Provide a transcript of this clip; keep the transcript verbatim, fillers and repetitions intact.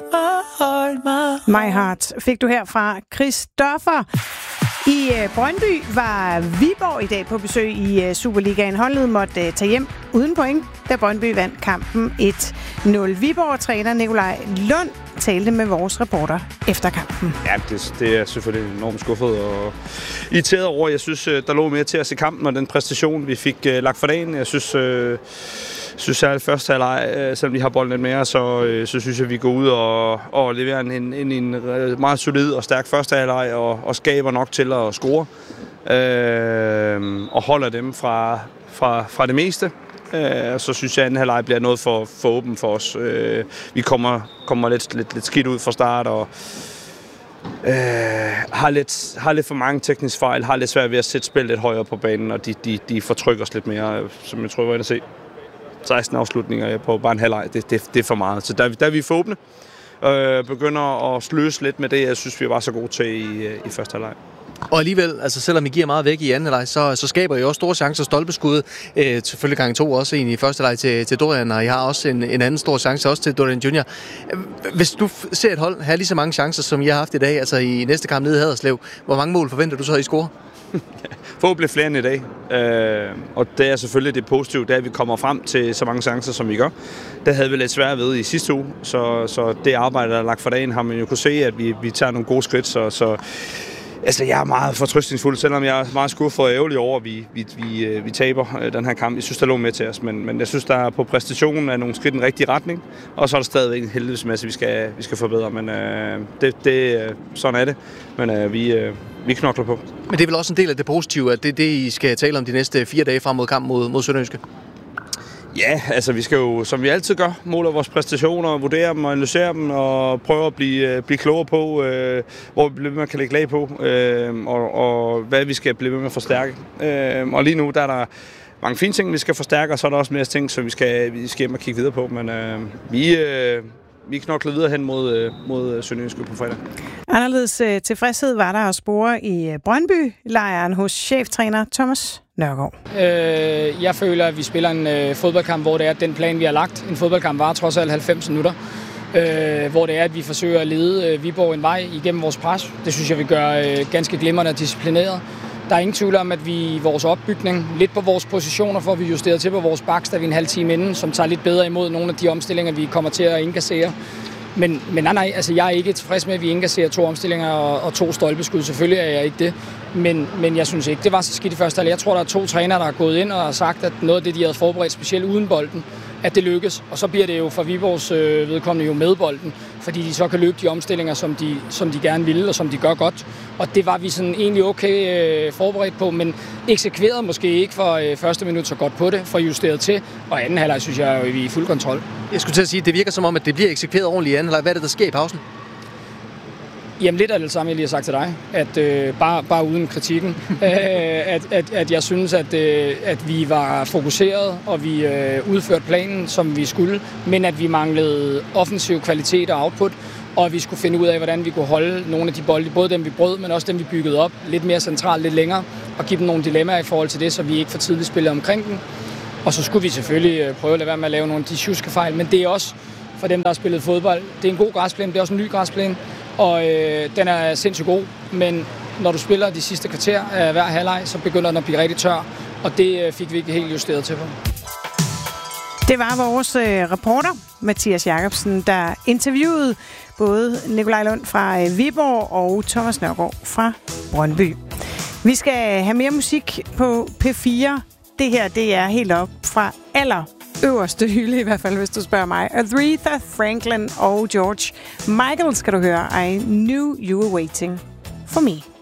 My Heart fik du her fra Christoffer. I uh, Brøndby var Viborg i dag på besøg i uh, Superligaen. Holdet måtte uh, tage hjem uden point, da Brøndby vandt kampen et nul. Viborg-træner Nikolaj Lund talte med vores reporter efter kampen. Ja, det, det er selvfølgelig enormt skuffet og irriteret over. Jeg synes, der lå mere til at se kampen og den præstation, vi fik uh, lagt for dagen. Jeg synes... Uh Jeg synes særligt første halvleg, selvom vi har bolden lidt mere, så, så synes jeg, at vi går ud og, og leverer en, en, en meget solid og stærk første halvleg og, og skaber nok til at score. Øh, og holder dem fra, fra, fra det meste. Øh, så synes jeg, at anden halvleg bliver noget for, for åben for os. Øh, vi kommer, kommer lidt, lidt, lidt skidt ud fra start og øh, har, lidt, har lidt for mange tekniske fejl, har lidt svært ved at sætte spil lidt højere på banen, og de, de, de fortrykker os lidt mere, som jeg tror, jeg var inde at se. seksten afslutninger på bare en halvleg, det, det, det er for meget. Så der, der er vi for åbne. Øh, begynder at sløse lidt med det, jeg synes, vi var så gode til i, i første halvleg. Og alligevel, altså selvom I giver meget væk i anden halvleg, så, så skaber I også store chancer. Stolpeskud, øh, selvfølgelig gang to også en i første halvleg til, til Dorian, og I har også en, en anden stor chance også til Dorian junior Hvis du ser et hold have lige så mange chancer, som I har haft i dag, altså i næste kamp nede i Haderslev, hvor mange mål forventer du så, I scorer? Forhåbentlig flere end i dag, øh, og det er selvfølgelig det positive, det er, at vi kommer frem til så mange chancer, som vi gør. Det havde vi lidt svært ved i sidste uge, så, så det arbejde, der er lagt for dagen, har man jo kunne se, at vi, vi tager nogle gode skridt, så, så altså, jeg er meget fortrøstningsfuld, selvom jeg er meget skuffet og ærgerlig over, at vi, vi, vi, vi taber den her kamp. Jeg synes, der lå med til os, men, men jeg synes, der er på præstationen af nogle skridt i den rigtige retning, og så er der stadigvæk en heldighedsmasse, vi skal, vi skal forbedre, men øh, det, det, sådan er det, men øh, vi, øh, vi knokler på. Men det er vel også en del af det positive, at det er det, I skal tale om de næste fire dage frem mod kamp mod, mod Sønderjyske? Ja, altså vi skal jo, som vi altid gør, måle vores præstationer, vurdere dem og analysere dem og prøve at blive, blive klogere på, øh, hvor man kan lægge lag på, øh, og, og hvad vi skal blive med at forstærke. Øh, og lige nu der er der mange fine ting, vi skal forstærke, og så er der også mere ting, som vi skal, vi skal hjem og kigge videre på. Men øh, vi, øh, vi knokler videre hen mod, mod Sønderjyske på fredag. Anderledes øh, tilfredshed var der at spore i Brøndby-lejren hos cheftræner Thomas Nørgaard. Øh, jeg føler, at vi spiller en øh, fodboldkamp, hvor det er den plan, vi har lagt. En fodboldkamp var trods alt halvfems minutter, øh, hvor det er, at vi forsøger at lede øh, Viborg en vej igennem vores pres. Det synes jeg, vi gør øh, ganske glimrende og disciplineret. Der er ingen tvivl om, at vi i vores opbygning, lidt på vores positioner, får vi justeret til på vores baks, der vi en halv time inden, som tager lidt bedre imod nogle af de omstillinger, vi kommer til at indkassere. Men, men nej, nej, altså jeg er ikke tilfreds med, at vi indkasserer to omstillinger og, og to stolpeskud. Selvfølgelig er jeg ikke det. Men, men jeg synes ikke, det var så skidt i første halvleg. Jeg tror, der er to trænere, der er gået ind og har sagt, at noget af det, de havde forberedt, specielt uden bolden, at det lykkes. Og så bliver det jo for Viborgs øh, vedkommende jo med bolden, fordi de så kan løbe de omstillinger, som de, som de gerne ville, og som de gør godt. Og det var vi sådan egentlig okay øh, forberedt på, men eksekveret måske ikke for øh, første minut så godt på det, for justeret til. Og anden halvleg synes jeg, at vi er i fuld kontrol. Jeg skulle til at sige, at det virker som om, at det bliver eksekveret ordentligt i anden halvleg. Hvad er det, der sker i pausen? Jamen lidt af det samme, jeg lige har sagt til dig, at øh, bare, bare uden kritikken, øh, at, at, at jeg synes, at, øh, at vi var fokuseret, og vi øh, udførte planen, som vi skulle, men at vi manglede offensiv kvalitet og output, og at vi skulle finde ud af, hvordan vi kunne holde nogle af de bolde, både dem vi brød, men også dem vi byggede op, lidt mere centralt, lidt længere, og give dem nogle dilemmaer i forhold til det, så vi ikke for tidligt spillede omkring den. Og så skulle vi selvfølgelig prøve at lade være med at lave nogle af de sjuske fejl, men det er også for dem, der har spillet fodbold. Det er en god græsplæne, det er også en ny græsplæne, og øh, den er sindssygt god, men når du spiller de sidste kvarter af hver halvleg, så begynder den at blive rigtig tør, og det øh, fik vi ikke helt justeret til på. Det var vores øh, reporter, Mathias Jacobsen, der interviewede både Nikolaj Lund fra øh, Viborg og Thomas Nørgaard fra Brøndby. Vi skal have mere musik på P fire. Det her, det er helt op fra aller øverste hylde, i hvert fald, hvis du spørger mig. Aretha Franklin og George Michael skal du høre. I knew you were waiting for me.